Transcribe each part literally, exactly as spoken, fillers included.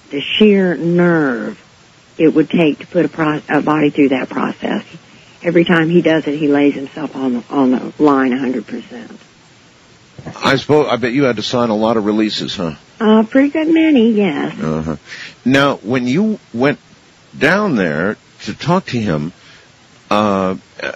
the sheer nerve it would take to put a, pro- a body through that process. Every time he does it, he lays himself on the, on the line one hundred percent. I suppose, I bet you had to sign a lot of releases, huh? Uh, pretty good many, yes. Uh-huh. Now, when you went down there to talk to him, uh,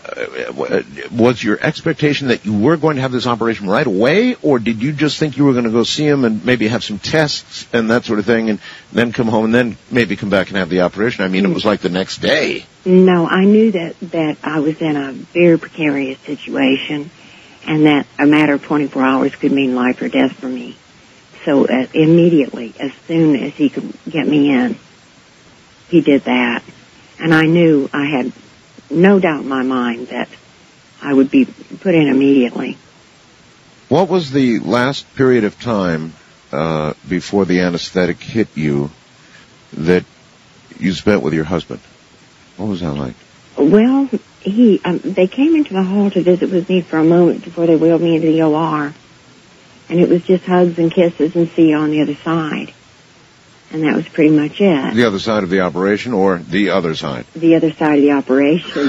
was your expectation that you were going to have this operation right away, or did you just think you were going to go see him and maybe have some tests and that sort of thing, and then come home and then maybe come back and have the operation? I mean, it was like the next day. No, I knew that, that I was in a very precarious situation, and that a matter of twenty-four hours could mean life or death for me. So uh, immediately, as soon as he could get me in, he did that. And I knew, I had no doubt in my mind that I would be put in immediately. What was the last period of time uh, before the anesthetic hit you that you spent with your husband? What was that like? Well, he um, they came into the hall to visit with me for a moment before they wheeled me into the O R. And it was just hugs and kisses and see you on the other side. And that was pretty much it. The other side of the operation, or the other side? The other side of the operation.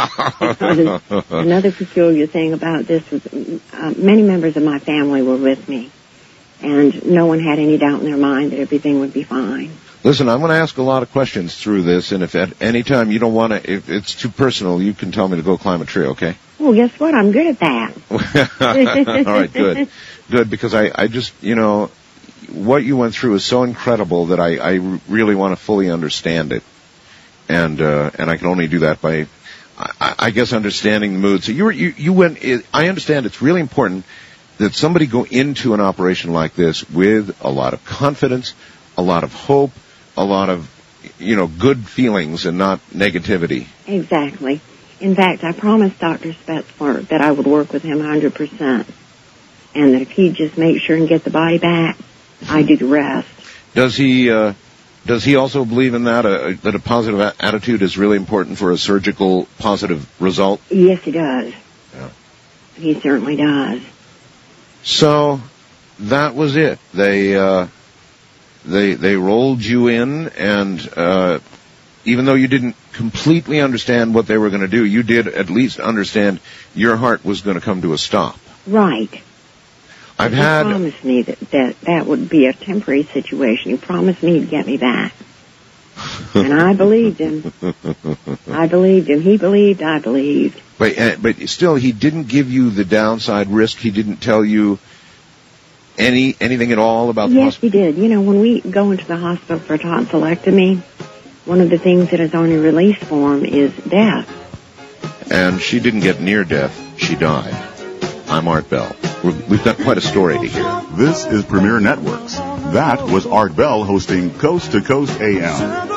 Another peculiar thing about this was uh, many members of my family were with me. And no one had any doubt in their mind that everything would be fine. Listen, I'm going to ask a lot of questions through this, and if at any time you don't want to, if it's too personal, you can tell me to go climb a tree, okay? Well, guess what? I'm good at that. All right, good. Good, because I, I just, you know, what you went through is so incredible that I, I really want to fully understand it. And, uh, and I can only do that by, I, I guess, understanding the mood. So you were, you, you went, I understand it's really important that somebody go into an operation like this with a lot of confidence, a lot of hope, a lot of, you know, good feelings and not negativity. Exactly. In fact, I promised Doctor Spetzler that I would work with him one hundred percent. And that if he'd just make sure and get the body back, I'd do the rest. Does he, uh, does he also believe in that, uh, that a positive a- attitude is really important for a surgical positive result? Yes, he does. Yeah. He certainly does. So, that was it. They, uh, they, they rolled you in, and, uh, even though you didn't completely understand what they were going to do, you did at least understand your heart was going to come to a stop. Right. I've he had... He promised me that, that that would be a temporary situation. He promised me he'd get me back. And I believed him. I believed him. He believed, I believed. But, uh, but still, he didn't give you the downside risk. He didn't tell you any anything at all about the Yes, hospital? he did. You know, when we go into the hospital for a tonsillectomy, one of the things that is on your release form is death. And she didn't get near death. She died. I'm Art Bell. We're, we've got quite a story to hear. This is Premier Networks. That was Art Bell hosting Coast to Coast A M.